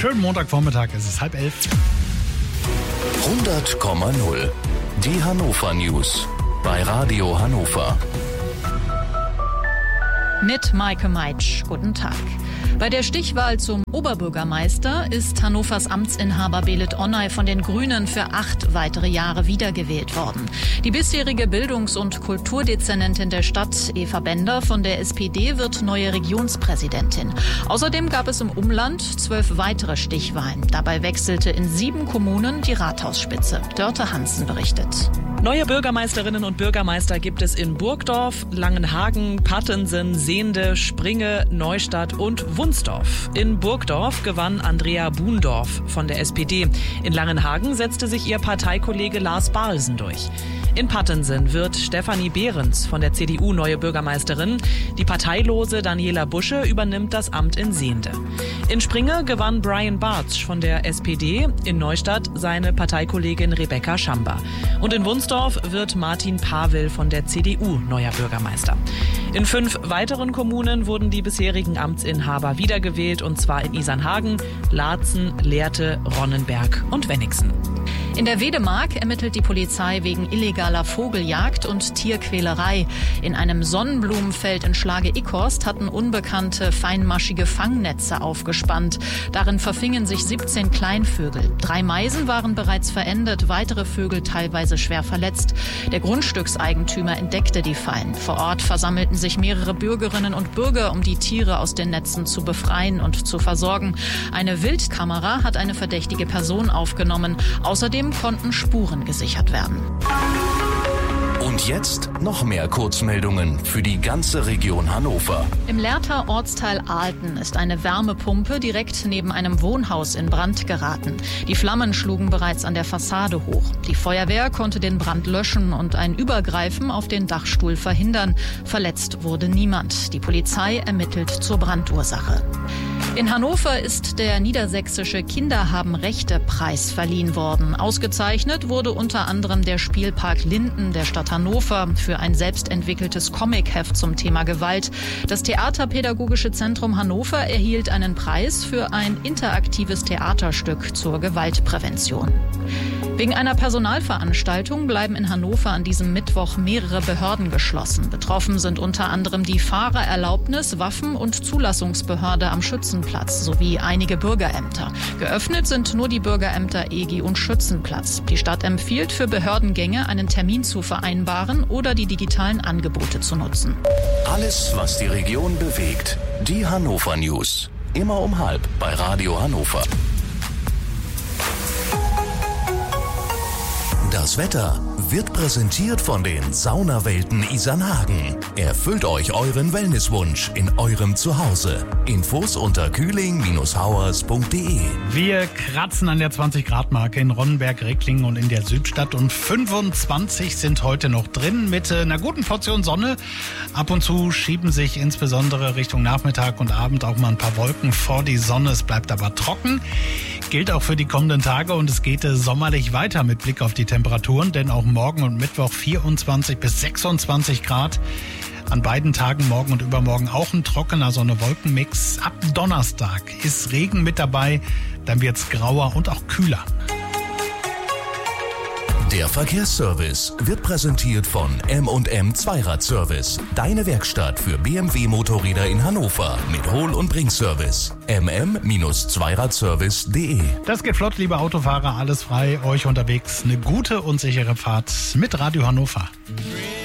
schönen Montagvormittag, es ist 10:30. 100,0. Die Hannover News bei Radio Hannover. Mit Maike Meitsch. Guten Tag. Bei der Stichwahl zum Oberbürgermeister ist Hannovers Amtsinhaber Belit Onay von den Grünen für 8 weitere Jahre wiedergewählt worden. Die bisherige Bildungs- und Kulturdezernentin der Stadt, Eva Bender von der SPD, wird neue Regionspräsidentin. Außerdem gab es im Umland 12 weitere Stichwahlen. Dabei wechselte in 7 Kommunen die Rathausspitze. Dörte Hansen berichtet. Neue Bürgermeisterinnen und Bürgermeister gibt es in Burgdorf, Langenhagen, Pattensen, Sehnde, Springe, Neustadt und Wunsdorf. In Burgdorf gewann Andrea Buhndorf von der SPD. In Langenhagen setzte sich ihr Parteikollege Lars Balsen durch. In Pattensen wird Stefanie Behrens von der CDU neue Bürgermeisterin. Die parteilose Daniela Busche übernimmt das Amt in Sehnde. In Springe gewann Brian Bartsch von der SPD, in Neustadt seine Parteikollegin Rebecca Schamber. Und in Wunsdorf wird Martin Pavel von der CDU neuer Bürgermeister. In 5 weiteren Kommunen wurden die bisherigen Amtsinhaber wiedergewählt, und zwar in Isernhagen, Laatzen, Lehrte, Ronnenberg und Wenigsen. In der Wedemark ermittelt die Polizei wegen illegaler Vogeljagd und Tierquälerei. In einem Sonnenblumenfeld in Schlage-Ickhorst hatten Unbekannte feinmaschige Fangnetze aufgespannt. Darin verfingen sich 17 Kleinvögel. 3 Meisen waren bereits verendet, weitere Vögel teilweise schwer verletzt. Der Grundstückseigentümer entdeckte die Fallen. Vor Ort versammelten sich mehrere Bürgerinnen und Bürger, um die Tiere aus den Netzen zu befreien und zu versorgen. Eine Wildkamera hat eine verdächtige Person aufgenommen. Außerdem konnten Spuren gesichert werden. Und jetzt noch mehr Kurzmeldungen für die ganze Region Hannover. Im Lehrter Ortsteil Aalten ist eine Wärmepumpe direkt neben einem Wohnhaus in Brand geraten. Die Flammen schlugen bereits an der Fassade hoch. Die Feuerwehr konnte den Brand löschen und ein Übergreifen auf den Dachstuhl verhindern. Verletzt wurde niemand. Die Polizei ermittelt zur Brandursache. In Hannover ist der Niedersächsische Kinderhaben-Rechte-Preis verliehen worden. Ausgezeichnet wurde unter anderem der Spielpark Linden der Stadt Hannover für ein selbstentwickeltes Comicheft zum Thema Gewalt. Das Theaterpädagogische Zentrum Hannover erhielt einen Preis für ein interaktives Theaterstück zur Gewaltprävention. Wegen einer Personalveranstaltung bleiben in Hannover an diesem Mittwoch mehrere Behörden geschlossen. Betroffen sind unter anderem die Fahrererlaubnis-, Waffen- und Zulassungsbehörde am Schützenplatz sowie einige Bürgerämter. Geöffnet sind nur die Bürgerämter EGI und Schützenplatz. Die Stadt empfiehlt, für Behördengänge einen Termin zu vereinbaren oder die digitalen Angebote zu nutzen. Alles, was die Region bewegt. Die Hannover News. Immer um 12:30 bei Radio Hannover. Das Wetter wird präsentiert von den Saunawelten Isernhagen. Erfüllt euch euren Wellnesswunsch in eurem Zuhause. Infos unter kühling-hauers.de. Wir kratzen an der 20-Grad-Marke in Ronnenberg, Ricklingen und in der Südstadt, und 25 sind heute noch drin mit einer guten Portion Sonne. Ab und zu schieben sich insbesondere Richtung Nachmittag und Abend auch mal ein paar Wolken vor die Sonne. Es bleibt aber trocken. Gilt auch für die kommenden Tage, und es geht sommerlich weiter mit Blick auf die Temperaturen, denn auch morgen und Mittwoch 24 bis 26 Grad. An beiden Tagen, morgen und übermorgen, auch ein trockener Sonne-Wolken-Mix. Ab Donnerstag ist Regen mit dabei, dann wird's grauer und auch kühler. Der Verkehrsservice wird präsentiert von M&M Zweirad-Service. Deine Werkstatt für BMW-Motorräder in Hannover mit Hol- und Bringservice. mm-zweiradservice.de. Das geht flott, liebe Autofahrer, alles frei, euch unterwegs. Eine gute und sichere Fahrt mit Radio Hannover.